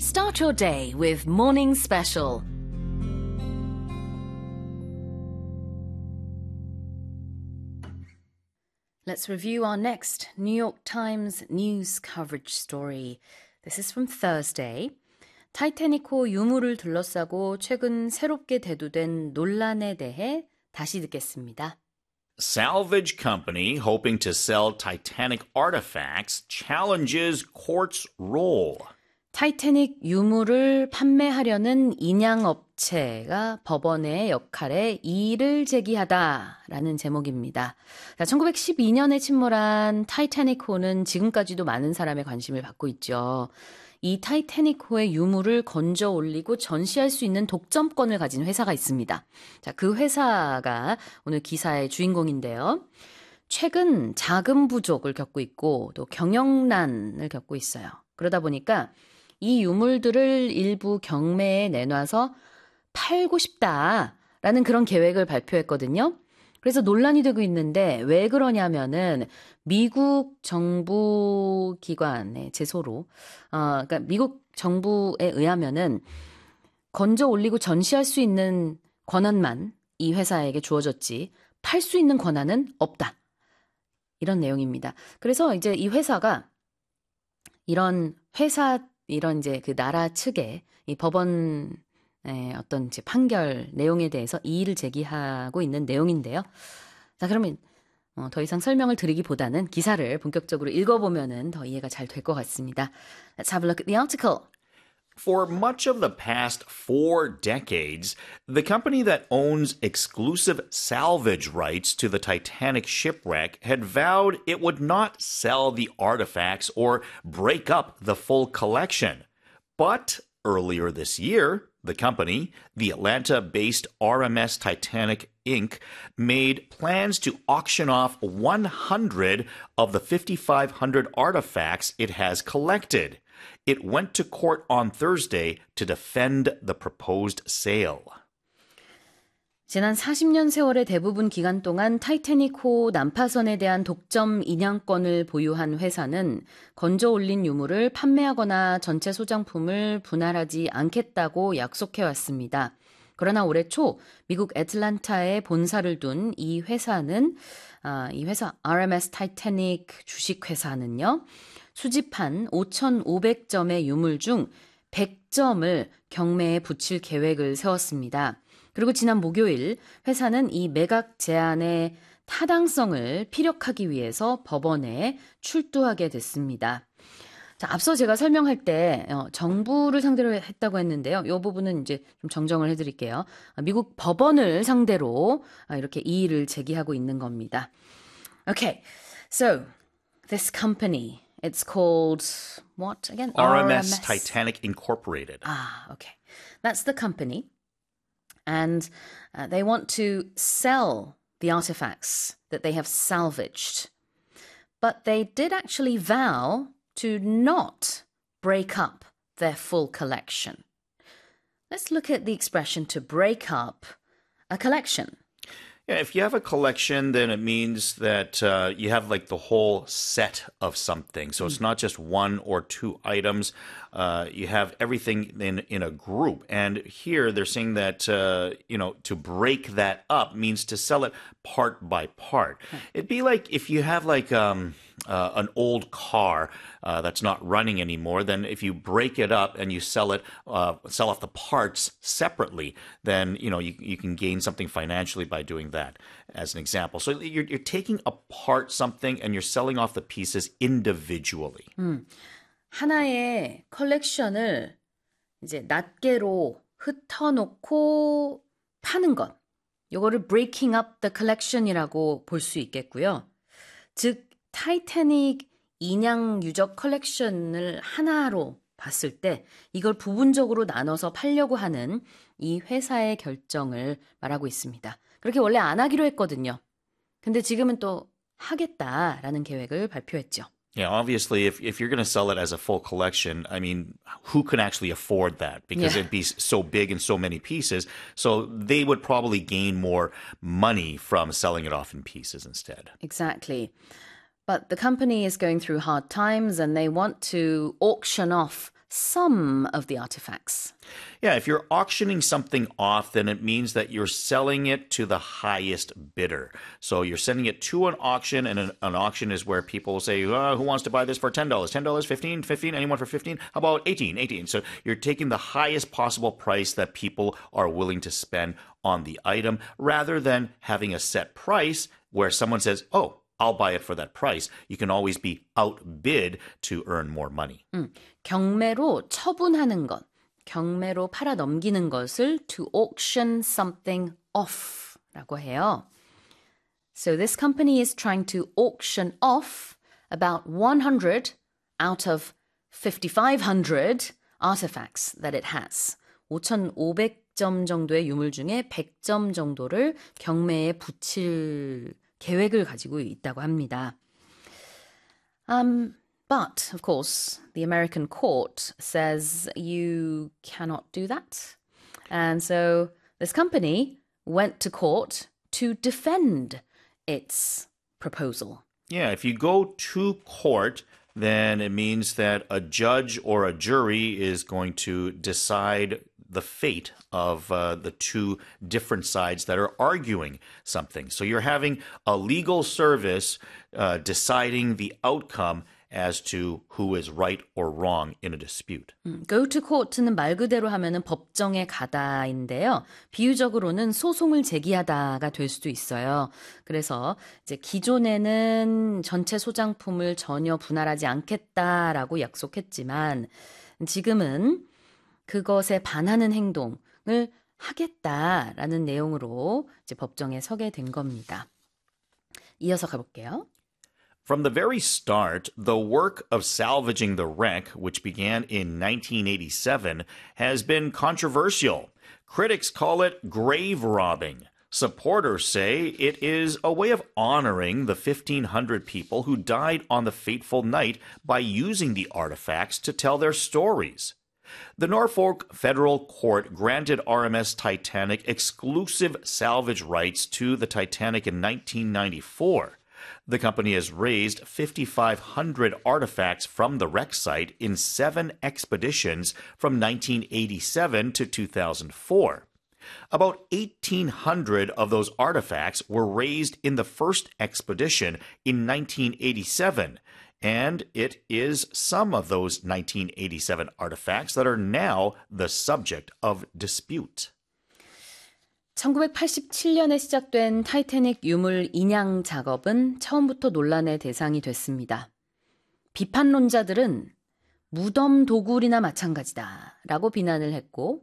Start your day with Morning Special. Let's review our next New York Times news coverage story. This is from Thursday. 타이타닉호 유물을 둘러싸고 최근 새롭게 대두된 논란에 대해 다시 듣겠습니다. Salvage company hoping to sell Titanic artifacts challenges court's role. 타이타닉 유물을 판매하려는 인양업체가 법원의 역할에 이의를 제기하다라는 제목입니다. 1912년에 침몰한 타이타닉호는 지금까지도 많은 사람의 관심을 받고 있죠. 이 타이타닉호의 유물을 건져 올리고 전시할 수 있는 독점권을 가진 회사가 있습니다. 자, 그 회사가 오늘 기사의 주인공인데요. 최근 자금 부족을 겪고 있고 또 경영난을 겪고 있어요. 그러다 보니까 이 유물들을 일부 경매에 내놔서 팔고 싶다라는 그런 계획을 발표했거든요. 그래서 논란이 되고 있는데 왜 그러냐면은 미국 정부 기관의 제소로, 그러니까 미국 정부에 의하면은 건져 올리고 전시할 수 있는 권한만 이 회사에게 주어졌지 팔 수 있는 권한은 없다. 이런 내용입니다. 그래서 이제 이 회사가 이런 이제 그 나라 측의 이 법원의 어떤 이제 판결 내용에 대해서 이의를 제기하고 있는 내용인데요. 자, 그러면 더 이상 설명을 드리기보다는 기사를 본격적으로 읽어보면은 더 이해가 잘 될 것 같습니다. Let's have a look at the article. For much of the past 4 decades, the company that owns exclusive salvage rights to the Titanic shipwreck had vowed it would not sell the artifacts or break up the full collection. But earlier this year, the company, the Atlanta-based RMS Titanic Inc., made plans to auction off 100 of the 5,500 artifacts it has collected. It went to court on Thursday to defend the proposed sale. 지난 40년 세월의 대부분 기간 동안 타이타닉호 난파선에 대한 독점 인양권을 보유한 회사는 건져 올린 유물을 판매하거나 전체 소장품을 분할하지 않겠다고 약속해왔습니다. 그러나 올해 초 미국 애틀란타에 본사를 둔 이 회사 RMS 타이타닉 주식회사는요. 수집한 5,500점의 유물 중 100점을 경매에 붙일 계획을 세웠습니다. 그리고 지난 목요일 회사는 이 매각 제안의 타당성을 피력하기 위해서 법원에 출두하게 됐습니다. 자, 앞서 제가 설명할 때 정부를 상대로 했다고 했는데요. 이 부분은 이제 좀 정정을 해드릴게요. 미국 법원을 상대로 이렇게 이의를 제기하고 있는 겁니다. Okay, so this company, it's called what again? RMS Titanic Incorporated. Okay. That's the company. And they want to sell the artifacts that they have salvaged. But they did actually vow to not break up their full collection. Let's look at the expression to break up a collection. Yeah, if you have a collection, then it means that you have like the whole set of something. So it's not just one or two items. You have everything in a group. And here they're saying that, to break that up means to sell it part by part. It'd be like if you have like an old car that's not running anymore, then if you break it up and you sell off the parts separately, then, you can gain something financially by doing that, as an example. So you're taking apart something and you're selling off the pieces individually. 하나의 컬렉션을 이제 낱개로 흩어놓고 파는 것. 이거를 breaking up the collection이라고 볼 수 있겠고요. 즉, 타이타닉 인양 유적 컬렉션을 하나로 봤을 때 이걸 부분적으로 나눠서 팔려고 하는 이 회사의 결정을 말하고 있습니다. 그렇게 원래 안 하기로 했거든요. 근데 지금은 또 하겠다라는 계획을 발표했죠. Yeah, obviously, if you're going to sell it as a full collection, I mean, who can actually afford that? Because it'd be so big and so many pieces. So they would probably gain more money from selling it off in pieces instead. Exactly. But the company is going through hard times and they want to auction off some of the artifacts. Yeah, if you're auctioning something off, then it means that you're selling it to the highest bidder. So you're sending it to an auction, and an auction is where people will say, who wants to buy this for $10? $10, 15, 15, anyone for 15? How about 18, 18? So you're taking the highest possible price that people are willing to spend on the item, rather than having a set price where someone says, oh, I'll buy it for that price. You can always be outbid to earn more money. 경매로 처분하는 것, 경매로 팔아 넘기는 것을 to auction something off 라고 해요. So this company is trying to auction off about 100 out of 5,500 artifacts that it has. 5,500점 정도의 유물 중에 100점 정도를 경매에 붙일 계획을 가지고 있다고 합니다. But, of course, the American court says you cannot do that. And so this company went to court to defend its proposal. Yeah, if you go to court, then it means that a judge or a jury is going to decide the fate of the two different sides that are arguing something. So you're having a legal service deciding the outcome as to who is right or wrong in a dispute. Go to court는 말 그대로 하면은 법정에 가다인데요. 비유적으로는 소송을 제기하다가 될 수도 있어요. 그래서 이제 기존에는 전체 소장품을 전혀 분할하지 않겠다라고 약속했지만 지금은 그것에 반하는 행동을 하겠다라는 내용으로 이제 법정에 서게 된 겁니다. 이어서 가볼게요. From the very start, the work of salvaging the wreck, which began in 1987, has been controversial. Critics call it grave robbing. Supporters say it is a way of honoring the 1,500 people who died on the fateful night by using the artifacts to tell their stories. The Norfolk Federal Court granted RMS Titanic exclusive salvage rights to the Titanic in 1994. The company has raised 5,500 artifacts from the wreck site in 7 expeditions from 1987 to 2004. About 1,800 of those artifacts were raised in the first expedition in 1987, and it is some of those 1987 artifacts that are now the subject of dispute. 1987년에 시작된 타이타닉 유물 인양 작업은 처음부터 논란의 대상이 됐습니다. 비판론자들은 무덤 도굴이나 마찬가지다라고 비난을 했고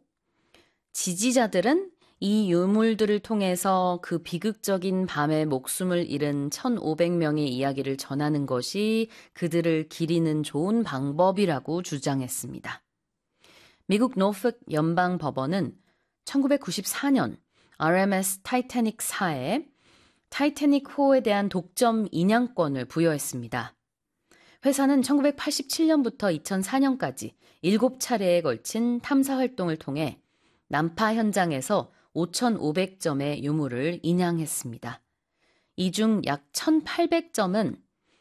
지지자들은 이 유물들을 통해서 그 비극적인 밤에 목숨을 잃은 1,500명의 이야기를 전하는 것이 그들을 기리는 좋은 방법이라고 주장했습니다. 미국 노folk 연방법원은 1994년 RMS 타이타닉사에 타이타닉호에 대한 독점 인양권을 부여했습니다. 회사는 1987년부터 2004년까지 7차례에 걸친 탐사 활동을 통해 난파 현장에서 5,500점의 유물을 인양했습니다. 이 중 약 1,800점은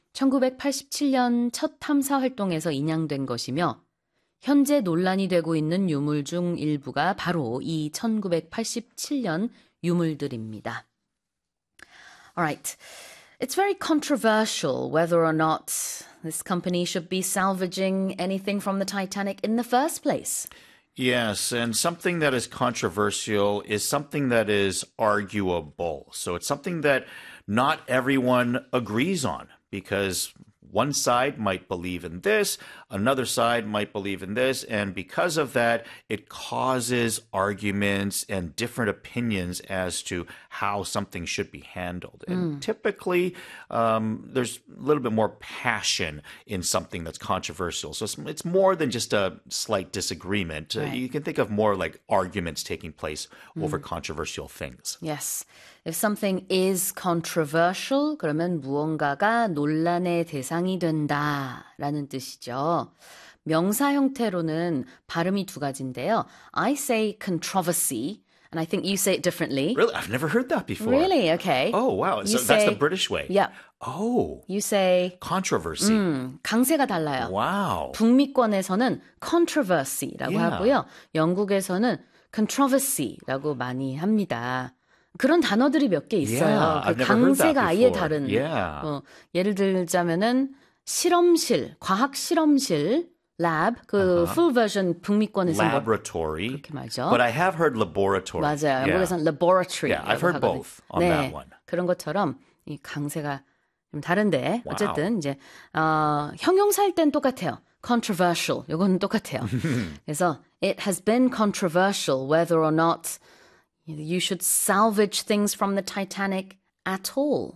1987년 첫 탐사 활동에서 인양된 것이며 현재 논란이 되고 있는 유물 중 일부가 바로 이 1987년 유물들입니다. Alright, it's very controversial whether or not this company should be salvaging anything from the Titanic in the first place. Yes, and something that is controversial is something that is arguable. So it's something that not everyone agrees on because one side might believe in this, another side might believe in this, and because of that, it causes arguments and different opinions as to how something should be handled. And typically, there's a little bit more passion in something that's controversial. So it's more than just a slight disagreement. Right. You can think of more like arguments taking place over controversial things. Yes. If something is controversial, 그러면 무언가가 논란의 대상이 된다라는 뜻이죠. 명사 형태로는 발음이 두 가지인데요. I say controversy And I think you say it differently. Really? I've never heard that before. Really? Okay. Oh, wow. So that's the British way. Yeah. Oh. You say Controversy. 강세가 달라요. Wow. 북미권에서는 controversy라고 Yeah. 하고요. 영국에서는 controversy라고 많이 합니다. 그런 단어들이 몇 개 있어요. Yeah, 그 I've never heard that 강세가 아예 before. 다른. Yeah. 예를 들자면은 실험실, 과학 실험실, lab, 그 full version 북미권에서 뭐 Laboratory. 그렇게 말죠. But I have heard laboratory. 맞아요. Yeah. 영국에서는 laboratory. Yeah, I've heard both on 네, that one. 그런 것처럼 이 강세가 좀 다른데 Wow. 어쨌든 이제 형용사일 땐 똑같아요. controversial. 요거는 똑같아요. 그래서 it has been controversial whether or not you should salvage things from the Titanic at all.